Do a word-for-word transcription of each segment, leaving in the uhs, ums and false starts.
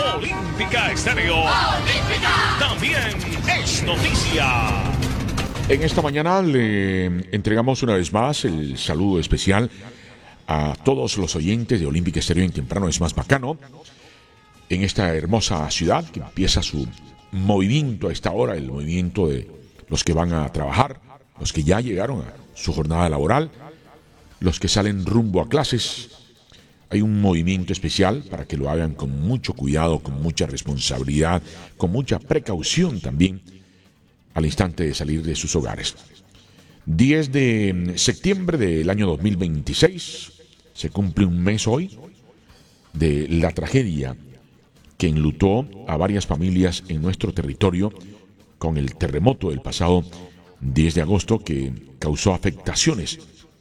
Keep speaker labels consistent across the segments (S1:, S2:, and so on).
S1: Olímpica Estéreo. Olímpica. También es noticia.
S2: En esta mañana le entregamos una vez más el saludo especial a todos los oyentes de Olímpica Estéreo en Temprano es Más Bacano, en esta hermosa ciudad que empieza su movimiento a esta hora, el movimiento de los que van a trabajar, los que ya llegaron a su jornada laboral, los que salen rumbo a clases. Hay un movimiento especial para que lo hagan con mucho cuidado, con mucha responsabilidad, con mucha precaución también al instante de salir de sus hogares. diez de septiembre del año dos mil veintiséis, se cumple un mes hoy de la tragedia que enlutó a varias familias en nuestro territorio con el terremoto del pasado diez de agosto que causó afectaciones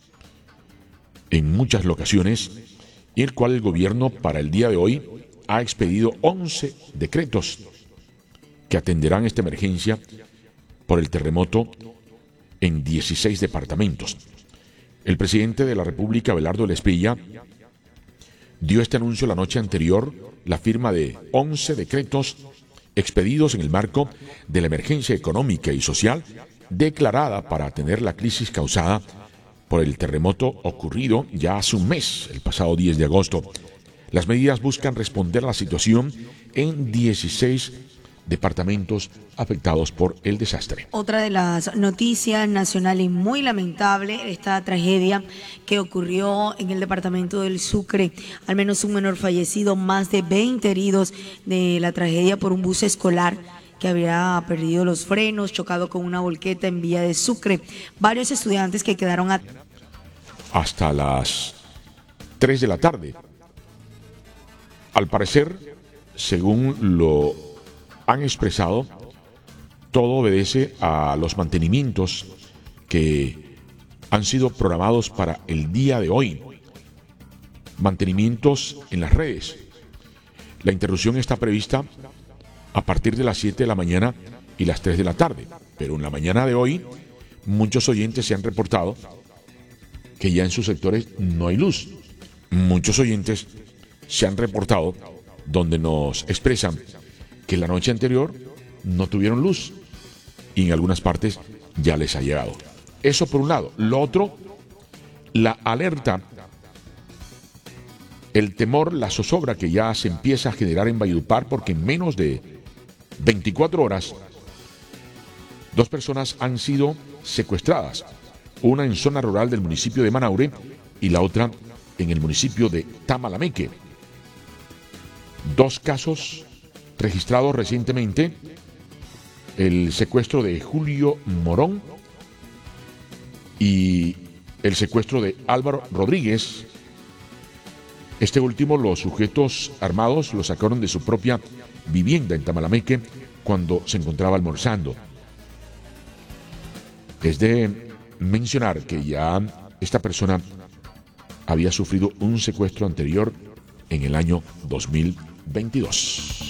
S2: en muchas locaciones y el cual el gobierno para el día de hoy ha expedido once decretos que atenderán esta emergencia por el terremoto en dieciséis departamentos. El presidente de la República, Abelardo Lespilla, dio este anuncio la noche anterior, la firma de once decretos expedidos en el marco de la emergencia económica y social declarada para atender la crisis causada por el terremoto ocurrido ya hace un mes, el pasado diez de agosto. Las medidas buscan responder a la situación en dieciséis departamentos afectados por el desastre.
S3: Otra de las noticias nacionales muy lamentable, esta tragedia que ocurrió en el departamento del Sucre, al menos un menor fallecido, más de veinte heridos de la tragedia por un bus escolar que había perdido los frenos, chocado con una volqueta en vía de Sucre. Varios estudiantes que quedaron a...
S2: hasta las tres de la tarde. Al parecer, según lo han expresado, todo obedece a los mantenimientos que han sido programados para el día de hoy. Mantenimientos en las redes. La interrupción está prevista a partir de las siete de la mañana y las tres de la tarde. Pero en la mañana de hoy, muchos oyentes se han reportado que ya en sus sectores no hay luz. Muchos oyentes se han reportado donde nos expresan que la noche anterior no tuvieron luz y en algunas partes ya les ha llegado. Eso por un lado. Lo otro, la alerta, el temor, la zozobra que ya se empieza a generar en Valledupar porque en menos de veinticuatro horas dos personas han sido secuestradas. Una en zona rural del municipio de Manaure y la otra en el municipio de Tamalameque. Dos casos registrados recientemente, el secuestro de Julio Morón y el secuestro de Álvaro Rodríguez. Este último, los sujetos armados lo sacaron de su propia vivienda en Tamalameque cuando se encontraba almorzando. Es de mencionar que ya esta persona había sufrido un secuestro anterior en el año dos mil veintidós.